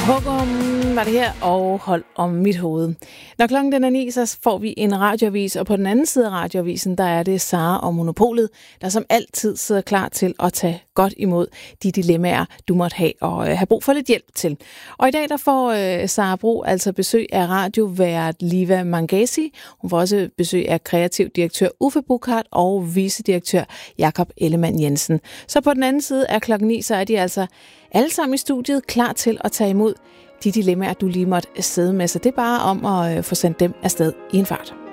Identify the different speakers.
Speaker 1: Hugum var det her, og hold om mit hoved. Når klokken den er 9, så får vi en radioavis, og på den anden side af radioavisen, der er det Sara og Monopolet, der som altid sidder klar til at tage godt imod de dilemmaer, du måtte have og have brug for lidt hjælp til. Og i dag der får Sara Bro altså besøg af radiovært Liva Mangasi. Hun får også besøg af kreativ direktør Uffe Buchhardt og vicedirektør Jakob Ellemann Jensen. Så på den anden side af klokken 9, så er de altså alle sammen i studiet klar til at tage imod de dilemmaer, du lige måtte sidde med. Så det er bare om at få sendt dem afsted i en fart.